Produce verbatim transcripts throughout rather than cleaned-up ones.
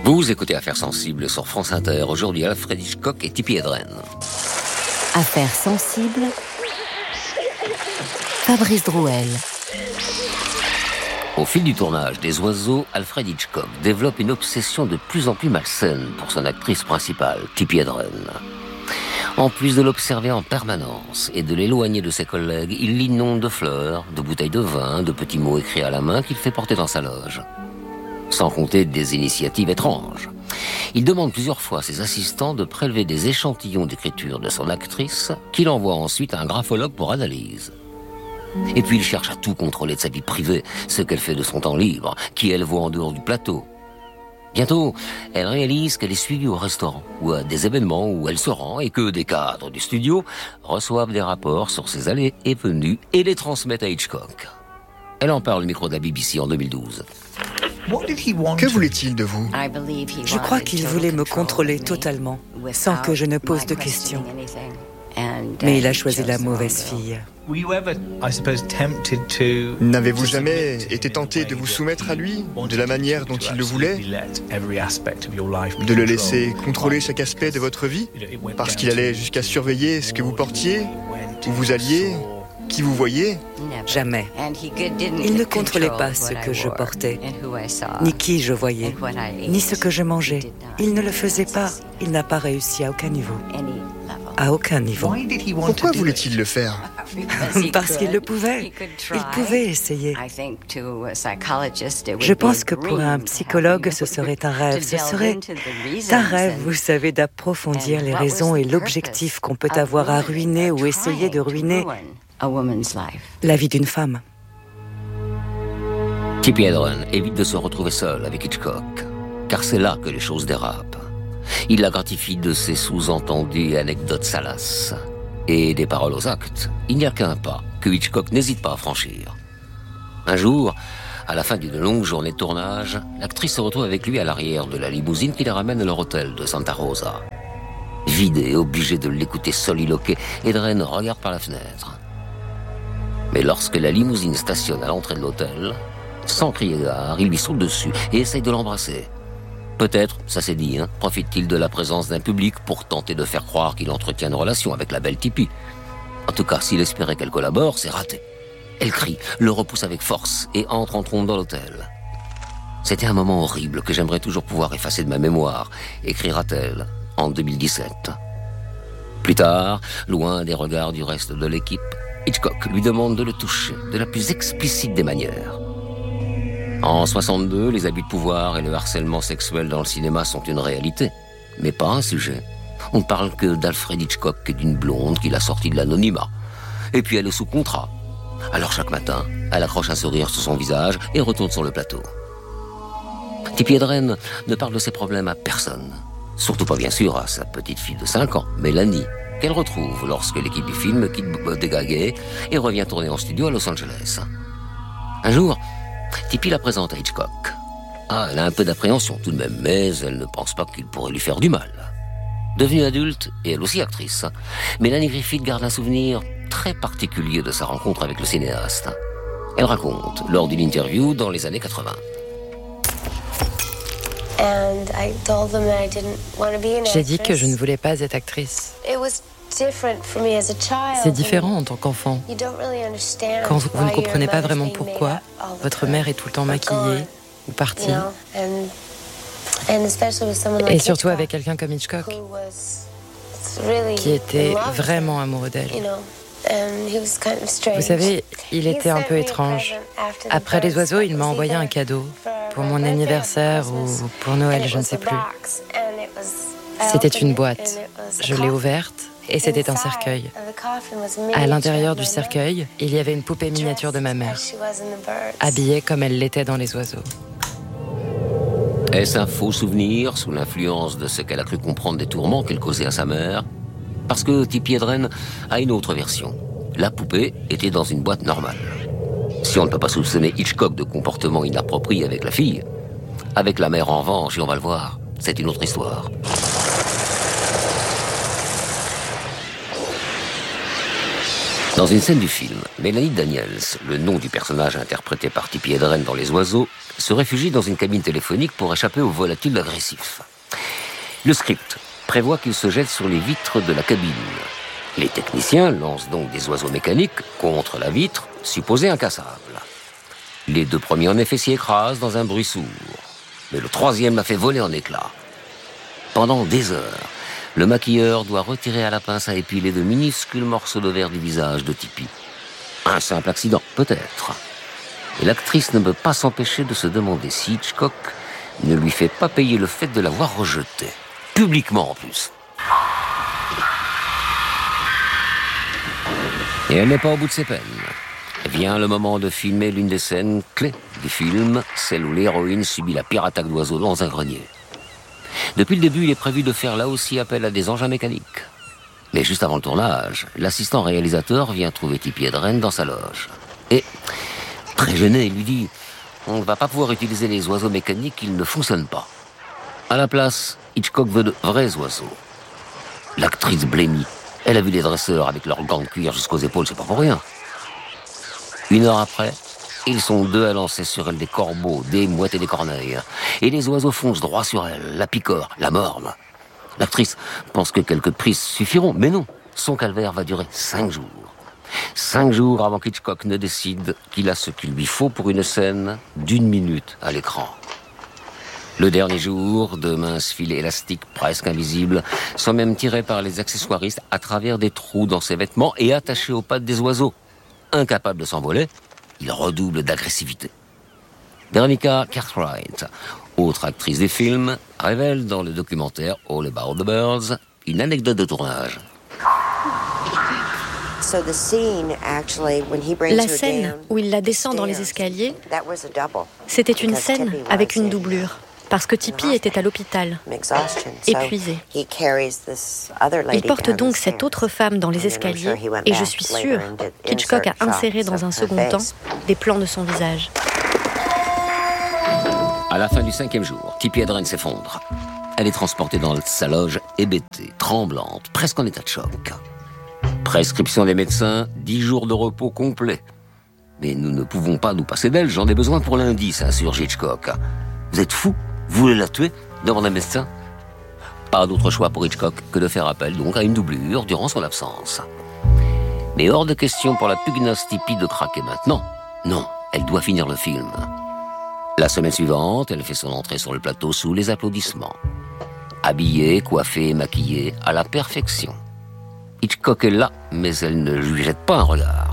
Vous écoutez Affaires sensibles sur France Inter. Aujourd'hui, Alfred Hitchcock et Tippi Hedren. Affaires sensibles, Fabrice Drouel. Au fil du tournage des Oiseaux, Alfred Hitchcock développe une obsession de plus en plus malsaine pour son actrice principale, Tippi Hedren. En plus de l'observer en permanence et de l'éloigner de ses collègues, il l'inonde de fleurs, de bouteilles de vin, de petits mots écrits à la main qu'il fait porter dans sa loge. Sans compter des initiatives étranges. Il demande plusieurs fois à ses assistants de prélever des échantillons d'écriture de son actrice qu'il envoie ensuite à un graphologue pour analyse. Et puis il cherche à tout contrôler de sa vie privée, ce qu'elle fait de son temps libre, qui elle voit en dehors du plateau. Bientôt, elle réalise qu'elle est suivie au restaurant ou à des événements où elle se rend et que des cadres du studio reçoivent des rapports sur ses allées et venues et les transmettent à Hitchcock. Elle en parle au micro de la B B C en deux mille douze. Que voulait-il de vous ? Je crois qu'il voulait me contrôler totalement, sans que je ne pose de questions. Mais il a choisi la mauvaise fille. N'avez-vous jamais été tenté de vous soumettre à lui, de la manière dont il le voulait ? De le laisser contrôler chaque aspect de votre vie ? Parce qu'il allait jusqu'à surveiller ce que vous portiez, où vous alliez, qui vous voyez ? Jamais. Il ne contrôlait pas ce que je portais, ni qui je voyais, ni ce que je mangeais. Il ne le faisait pas. Il n'a pas réussi à aucun niveau. À aucun niveau. Pourquoi voulait-il le faire ? Parce qu'il le pouvait. Il pouvait essayer. Je pense que pour un psychologue, ce serait un rêve. Ce serait un rêve, vous savez, d'approfondir les raisons et l'objectif qu'on peut avoir à ruiner ou essayer de ruiner la vie d'une femme. Tippi Hedren évite de se retrouver seule avec Hitchcock, car c'est là que les choses dérapent. Il la gratifie de ses sous-entendus et anecdotes salaces. Et des paroles aux actes, il n'y a qu'un pas que Hitchcock n'hésite pas à franchir. Un jour, à la fin d'une longue journée de tournage, l'actrice se retrouve avec lui à l'arrière de la limousine qui les ramène à leur hôtel de Santa Rosa. Vide et obligé de l'écouter soliloquer, Hedren regarde par la fenêtre. Mais lorsque la limousine stationne à l'entrée de l'hôtel, sans crier gare, il lui saute dessus et essaye de l'embrasser. Peut-être, ça s'est dit, hein, profite-t-il de la présence d'un public pour tenter de faire croire qu'il entretient une relation avec la belle Tippi. En tout cas, s'il espérait qu'elle collabore, c'est raté. Elle crie, le repousse avec force et entre en trompe dans l'hôtel. C'était un moment horrible que j'aimerais toujours pouvoir effacer de ma mémoire, écrira-t-elle en deux mille dix-sept. Plus tard, loin des regards du reste de l'équipe, Hitchcock lui demande de le toucher de la plus explicite des manières. En soixante-deux, les abus de pouvoir et le harcèlement sexuel dans le cinéma sont une réalité, mais pas un sujet. On ne parle que d'Alfred Hitchcock et d'une blonde qu'il a sortie de l'anonymat. Et puis elle est sous contrat. Alors chaque matin, elle accroche un sourire sur son visage et retourne sur le plateau. Tippi Hedren ne parle de ses problèmes à personne. Surtout pas bien sûr à sa petite fille de cinq ans, Mélanie, qu'elle retrouve lorsque l'équipe du film quitte Bodega et revient tourner en studio à Los Angeles. Un jour, Tippi la présente à Hitchcock. Ah, elle a un peu d'appréhension tout de même, mais elle ne pense pas qu'il pourrait lui faire du mal. Devenue adulte, et elle aussi actrice, Mélanie Griffith garde un souvenir très particulier de sa rencontre avec le cinéaste. Elle raconte, lors d'une interview dans les années quatre-vingts. J'ai dit que je ne voulais pas être actrice. C'est différent en tant qu'enfant. Quand vous, vous ne comprenez pas vraiment pourquoi, votre mère est tout le temps maquillée ou partie. Et surtout avec quelqu'un comme Hitchcock, qui était vraiment amoureux d'elle. Vous savez, il était un peu étrange. Après Les Oiseaux, il m'a envoyé un cadeau pour mon anniversaire ou pour Noël, je ne sais plus. C'était une boîte. Je l'ai ouverte et c'était un cercueil. À l'intérieur du cercueil, il y avait une poupée miniature de ma mère, habillée comme elle l'était dans Les Oiseaux. Est-ce un faux souvenir sous l'influence de ce qu'elle a cru comprendre des tourments qu'elle causait à sa mère ? Parce que Tippi Hedren a une autre version. La poupée était dans une boîte normale. Si on ne peut pas soupçonner Hitchcock de comportement inapproprié avec la fille, avec la mère en revanche, et on va le voir, c'est une autre histoire. Dans une scène du film, Mélanie Daniels, le nom du personnage interprété par Tippi Hedren dans Les Oiseaux, se réfugie dans une cabine téléphonique pour échapper au volatile agressif. Le script prévoit qu'il se jette sur les vitres de la cabine. Les techniciens lancent donc des oiseaux mécaniques contre la vitre, supposée incassable. Les deux premiers en effet s'y écrasent dans un bruit sourd. Mais le troisième l'a fait voler en éclats. Pendant des heures, le maquilleur doit retirer à la pince à épiler de minuscules morceaux de verre du visage de Tippi. Un simple accident, peut-être. Et l'actrice ne peut pas s'empêcher de se demander si Hitchcock ne lui fait pas payer le fait de l'avoir rejeté. Publiquement en plus. Et elle n'est pas au bout de ses peines. Vient le moment de filmer l'une des scènes clés du film, celle où l'héroïne subit la pire attaque d'oiseau dans un grenier. Depuis le début, il est prévu de faire là aussi appel à des engins mécaniques. Mais juste avant le tournage, l'assistant réalisateur vient trouver Tippi Hedren dans sa loge. Et, très gêné, il lui dit « On ne va pas pouvoir utiliser les oiseaux mécaniques, ils ne fonctionnent pas. » À la place, Hitchcock veut de vrais oiseaux. L'actrice blêmit. Elle a vu les dresseurs avec leurs gants de cuir jusqu'aux épaules, c'est pas pour rien. Une heure après, ils sont deux à lancer sur elle des corbeaux, des mouettes et des corneilles. Et les oiseaux foncent droit sur elle, la picorent, la mordent. L'actrice pense que quelques prises suffiront, mais non. Son calvaire va durer cinq jours. Cinq jours avant qu'Hitchcock ne décide qu'il a ce qu'il lui faut pour une scène d'une minute à l'écran. Le dernier jour, de minces filets élastiques presque invisibles sont même tirés par les accessoiristes à travers des trous dans ses vêtements et attachés aux pattes des oiseaux. Incapable de s'envoler, il redouble d'agressivité. Veronica Cartwright, autre actrice des films, révèle dans le documentaire All About the Birds une anecdote de tournage. La scène où il la descend dans les escaliers, c'était une scène avec une doublure, parce que Tippi était à l'hôpital, épuisée. Il porte donc cette autre femme dans les escaliers, et je suis sûre qu'Hitchcock a inséré dans un second temps des plans de son visage. À la fin du cinquième jour, Tippi Hedren s'effondre. Elle est transportée dans sa loge hébétée, tremblante, presque en état de choc. Prescription des médecins, dix jours de repos complet. Mais nous ne pouvons pas nous passer d'elle, j'en ai besoin pour lundi, s'insurge Hitchcock. Vous êtes fou? Vous voulez la tuer? Demande un médecin. Pas d'autre choix pour Hitchcock que de faire appel donc à une doublure durant son absence. Mais hors de question pour la pugnace Tippi de craquer maintenant. Non, elle doit finir le film. La semaine suivante, elle fait son entrée sur le plateau sous les applaudissements. Habillée, coiffée, maquillée, à la perfection. Hitchcock est là, mais elle ne lui jette pas un regard.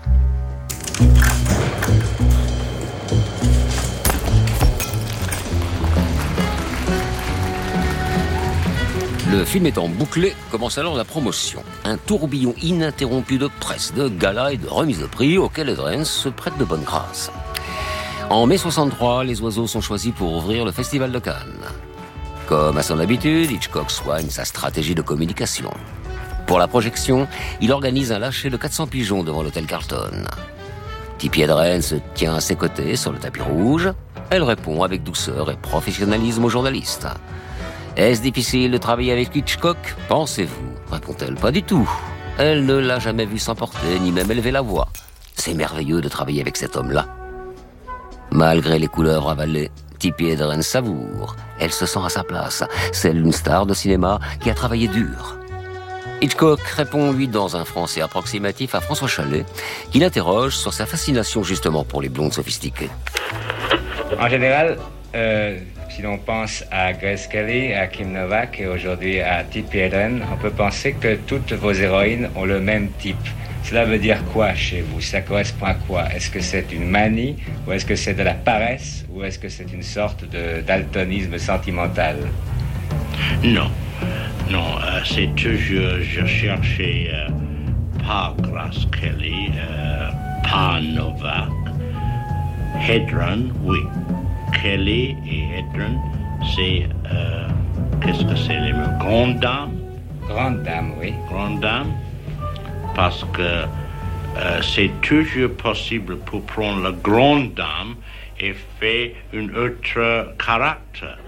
Le film étant bouclé, commence alors la promotion. Un tourbillon ininterrompu de presse, de galas et de remises de prix auquel Hedren se prête de bonne grâce. En mai soixante-trois, les oiseaux sont choisis pour ouvrir le Festival de Cannes. Comme à son habitude, Hitchcock soigne sa stratégie de communication. Pour la projection, il organise un lâcher de quatre cents pigeons devant l'hôtel Carlton. Tippi Hedren se tient à ses côtés sur le tapis rouge. Elle répond avec douceur et professionnalisme aux journalistes. Est-ce difficile de travailler avec Hitchcock? Pensez-vous, répond-elle. Pas du tout. Elle ne l'a jamais vu s'emporter, ni même élever la voix. C'est merveilleux de travailler avec cet homme-là. Malgré les couleurs avalées, Tippi Hedren savoure. Elle se sent à sa place, celle d'une star de cinéma qui a travaillé dur. Hitchcock répond, lui, dans un français approximatif à François Chalais, qui l'interroge sur sa fascination justement pour les blondes sophistiquées. En général, euh, si l'on pense à Grace Kelly, à Kim Novak et aujourd'hui à Tippi Hedren, on peut penser que toutes vos héroïnes ont le même type. Cela veut dire quoi chez vous? Ça correspond à quoi? Est-ce que c'est une manie, ou est-ce que c'est de la paresse, ou est-ce que c'est une sorte de daltonisme sentimental? Non, non, euh, c'est toujours, je cherchais euh, pas Grace Kelly, euh, pas Novak. Hedren, oui. Kelly et Hedren, c'est, euh, qu'est-ce que c'est, les mots? Grande dame? Grande dame, oui. Grande dame. Parce que euh, c'est toujours possible pour prendre la grande dame et faire un autre caractère.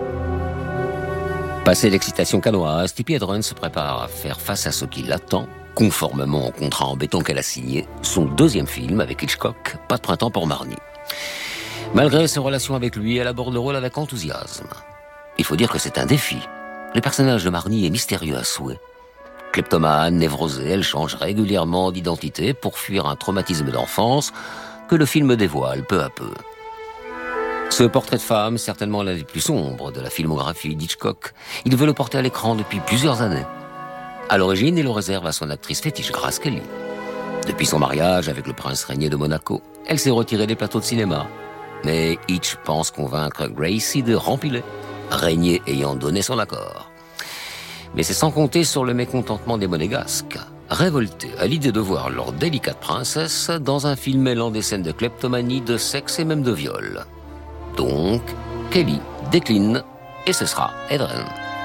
Passé l'excitation cannoise, Tippi Hedren se prépare à faire face à ce qui l'attend, conformément au contrat en béton qu'elle a signé, son deuxième film avec Hitchcock, Pas de printemps pour Marnie. Malgré ses relations avec lui, elle aborde le rôle avec enthousiasme. Il faut dire que c'est un défi. Le personnage de Marnie est mystérieux à souhait. Kleptomane, névrosée, elle change régulièrement d'identité pour fuir un traumatisme d'enfance que le film dévoile peu à peu. Ce portrait de femme, certainement l'un des plus sombres de la filmographie d'Hitchcock, il veut le porter à l'écran depuis plusieurs années. À l'origine, il le réserve à son actrice fétiche, Grace Kelly. Depuis son mariage avec le prince régné de Monaco, elle s'est retirée des plateaux de cinéma. Mais Hitch pense convaincre Gracie de rempiler, Régnier ayant donné son accord. Mais c'est sans compter sur le mécontentement des monégasques, révoltés à l'idée de voir leur délicate princesse dans un film mêlant des scènes de kleptomanie, de sexe et même de viol. Donc, Kelly décline et ce sera Hedren.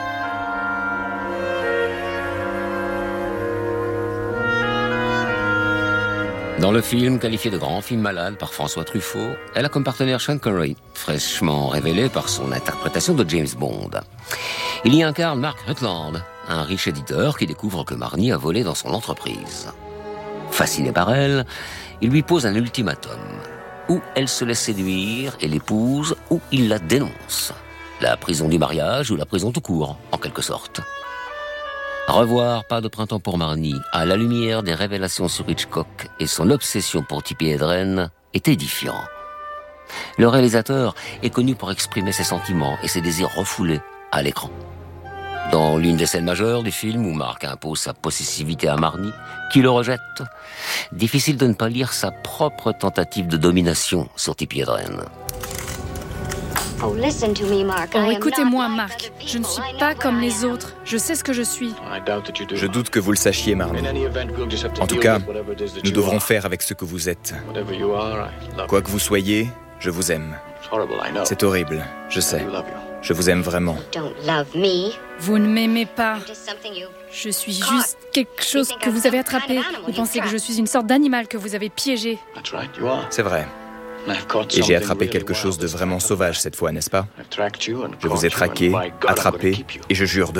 Dans le film, qualifié de grand film malade par François Truffaut, elle a comme partenaire Sean Connery, fraîchement révélé par son interprétation de James Bond. Il y incarne Mark Rutland, un riche éditeur qui découvre que Marnie a volé dans son entreprise. Fasciné par elle, il lui pose un ultimatum. Ou elle se laisse séduire et l'épouse, ou il la dénonce. La prison du mariage ou la prison tout court, en quelque sorte. Revoir Pas de printemps pour Marnie à la lumière des révélations sur Hitchcock et son obsession pour Tippi Hedren est édifiant. Le réalisateur est connu pour exprimer ses sentiments et ses désirs refoulés à l'écran. Dans l'une des scènes majeures du film où Mark impose sa possessivité à Marnie, qui le rejette, difficile de ne pas lire sa propre tentative de domination sur Tippi Hedren. Oh, écoutez-moi, Mark. Je ne suis pas comme les autres. Je sais ce que je suis. Je doute que vous le sachiez, Marnie. En tout cas, nous devrons faire avec ce que vous êtes. Quoi que vous soyez, je vous aime. C'est horrible, je sais. Je vous aime vraiment. Vous ne m'aimez pas. Je suis juste quelque chose que vous avez attrapé. Vous pensez que je suis une sorte d'animal que vous avez piégé. C'est vrai. Et j'ai attrapé quelque chose de vraiment sauvage cette fois, n'est-ce pas? Je vous ai traqué, attrapé, et je jure de